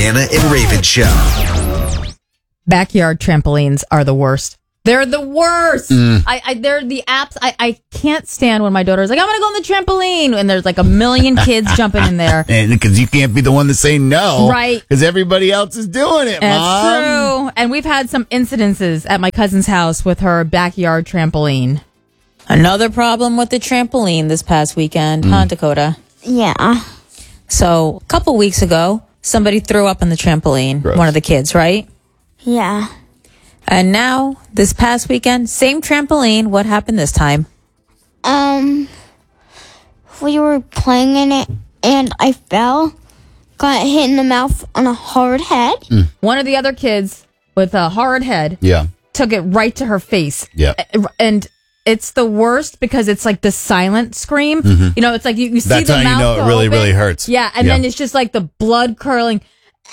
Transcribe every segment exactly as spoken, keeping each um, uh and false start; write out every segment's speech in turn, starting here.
Anna and Raven Show. Backyard trampolines are the worst. They're the worst. Mm. I, I, they're the apps. I, I can't stand when my daughter's like, I'm going to go on the trampoline. And there's like a million kids jumping in there. And because you can't be the one to say no. Right. Because everybody else is doing it, That's Mom. true. And we've had some incidences at my cousin's house with her backyard trampoline. Another problem with the trampoline this past weekend, mm. huh, Dakota? Yeah. So a couple weeks ago, somebody threw up on the trampoline. Gross. One of the kids, right? Yeah. And now, this past weekend, same trampoline. What happened this time? Um, we were playing in it, and I fell, got hit in the mouth on a hard head. Mm. One of the other kids with a hard head yeah. took it right to her face. Yeah. And it's the worst because it's like the silent scream. Mm-hmm. You know, it's like you, you see That's the how mouth you know it go really, open. really hurts. Yeah, and yeah. then it's just like the blood curdling.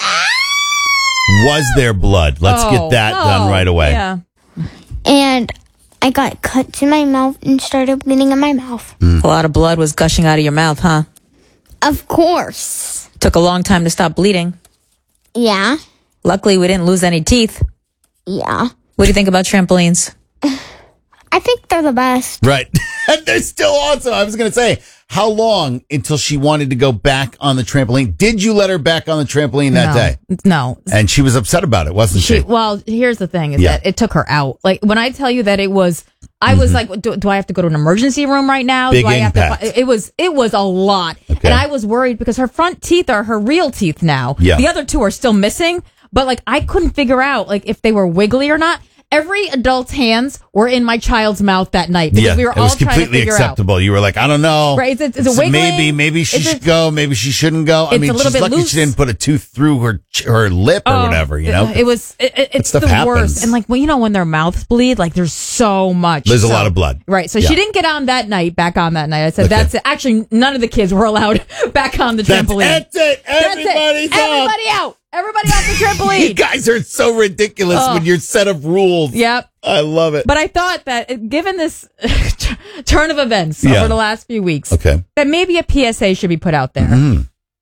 Was there blood? Let's oh, get that no. done right away. Yeah. And I got cut to my mouth and started bleeding in my mouth. Mm. A lot of blood was gushing out of your mouth, huh? Of course. Took a long time to stop bleeding. Yeah. Luckily, we didn't lose any teeth. Yeah. What do you think about trampolines? I think they're the best. Right. They're still awesome. I was going to say, how long until she wanted to go back on the trampoline? Did you let her back on the trampoline that no. day? No. And she was upset about it, wasn't she? she well, here's the thing is Yeah. that it took her out. Like, when I tell you that it was, I Mm-hmm. was like, do, do I have to go to an emergency room right now? Big do I impact. have to? It was, it was a lot. Okay. And I was worried because her front teeth are her real teeth now. Yeah. The other two are still missing, but like, I couldn't figure out like if they were wiggly or not. Every adult's hands were in my child's mouth that night because yeah, we were it all was trying to completely figure acceptable. out. You were like, I don't know. Right, it's, it's, it's a wiggling. Maybe, maybe she It's should a- go. Maybe she shouldn't go. I It's mean, a little she's bit lucky loose. she didn't put a tooth through her her lip or Oh, whatever. You know, it, it was. It, it, it's stuff the happens. worst. And like, well, you know, when their mouths bleed, like there's so much. There's a So- lot of blood. Right. So Yeah. she didn't get on that night. Back on that night, I said, Okay. "That's it." Actually, none of the kids were allowed back on the That's, trampoline. that's it. That's Everybody's it. up. Everybody out. Everybody off the trampoline. You guys are so ridiculous Oh. with your set of rules. Yep. I love it. But I thought that, uh, given this turn of events Yeah. over the last few weeks, Okay. that maybe a P S A should be put out there. Mm-hmm.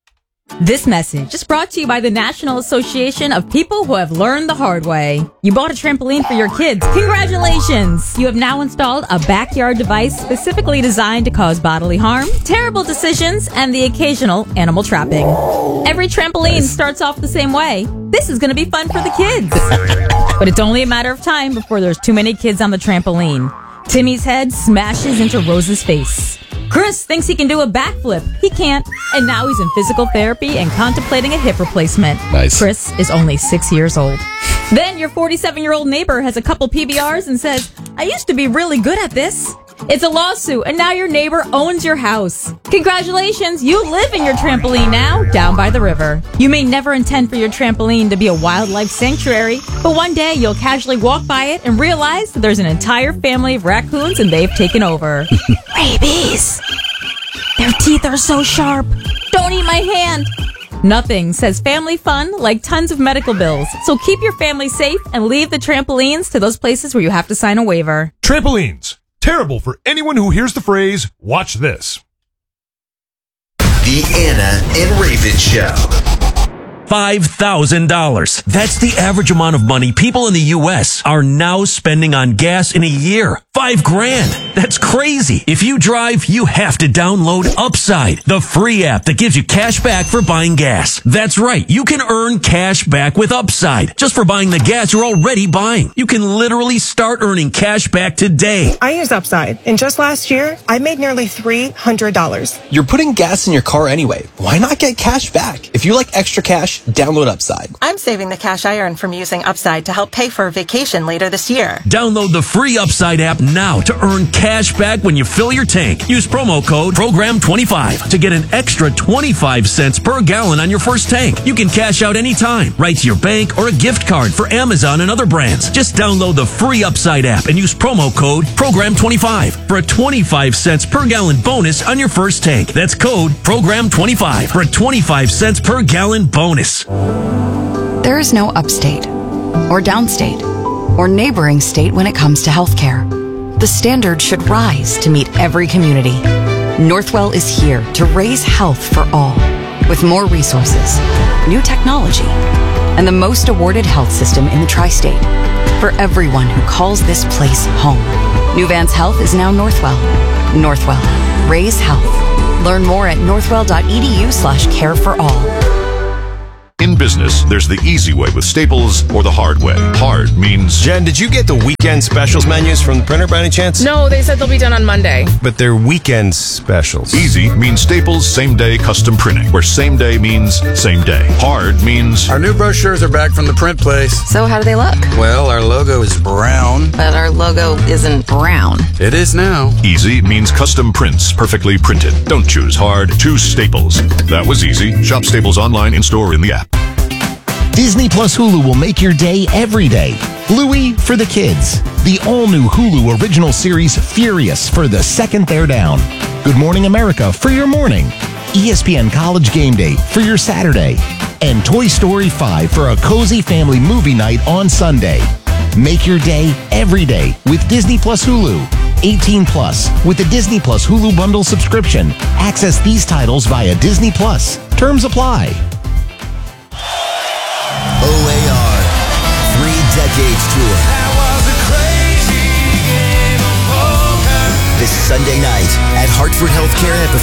This message is brought to you by the National Association of People Who Have Learned the Hard Way. You bought a trampoline for your kids. Congratulations! You have now installed a backyard device specifically designed to cause bodily harm, terrible decisions, and the occasional animal trapping. Every trampoline Nice. starts off the same way. This is going to be fun for the kids. But it's only a matter of time before there's too many kids on the trampoline. Timmy's head smashes into Rose's face. Chris thinks he can do a backflip. He can't, and now he's in physical therapy and contemplating a hip replacement. Nice. Chris is only six years old. Then your forty-seven-year-old neighbor has a couple P B Rs and says, I used to be really good at this. It's a lawsuit, and now your neighbor owns your house. Congratulations, you live in your trampoline now, down by the river. You may never intend for your trampoline to be a wildlife sanctuary, but one day you'll casually walk by it and realize that there's an entire family of raccoons and they've taken over. Rabies! Their teeth are so sharp. Don't eat my hand. Nothing says family fun like tons of medical bills. So keep your family safe and leave the trampolines to those places where you have to sign a waiver. Trampolines. Terrible for anyone who hears the phrase, watch this. The Anna and Raven Show. five thousand dollars. That's the average amount of money people in the U S are now spending on gas in a year. Five grand. That's crazy. If you drive, you have to download Upside, the free app that gives you cash back for buying gas. That's right. You can earn cash back with Upside just for buying the gas you're already buying. You can literally start earning cash back today. I use Upside, and just last year, I made nearly three hundred dollars. You're putting gas in your car anyway. Why not get cash back? If you like extra cash, download Upside. I'm saving the cash I earn from using Upside to help pay for a vacation later this year. Download the free Upside app now to earn cash back when you fill your tank. Use promo code program twenty-five to get an extra twenty-five cents per gallon on your first tank. You can cash out anytime, right to your bank or a gift card for Amazon and other brands. Just download the free Upside app and use promo code program twenty-five for a twenty-five cents per gallon bonus on your first tank. That's code program twenty-five for a twenty-five cents per gallon bonus. There is no upstate or downstate or neighboring state when it comes to healthcare. The standard should rise to meet every community. Northwell is here to raise health for all. with more resources, new technology, and the most awarded health system in the tri-state for everyone who calls this place home. New Vance Health is now Northwell. Northwell. Raise health. Learn more at northwell.edu slash care for all. In business, there's the easy way with Staples or the hard way. Hard means... Jen, did you get the weekend specials menus from the printer by any chance? No, they said they'll be done on Monday. But they're weekend specials. Easy means Staples same-day custom printing, where same day means same day. Hard means... Our new brochures are back from the print place. So how do they look? Well, our logo is brown. But our logo isn't brown. It is now. Easy means custom prints, perfectly printed. Don't choose hard, choose Staples. That was easy. Shop Staples online, in-store, in the app. Disney Plus Hulu will make your day every day. Bluey for the kids. The all-new Hulu original series Furious for the second they're down. Good Morning America for your morning. E S P N College Game Day for your Saturday. And Toy Story five for a cozy family movie night on Sunday. Make your day every day with Disney Plus Hulu. eighteen plus with the Disney Plus Hulu bundle subscription. Access these titles via Disney Plus. Terms apply. O A R, Three Decades Tour. This Sunday night at Hartford Healthcare Amphitheater.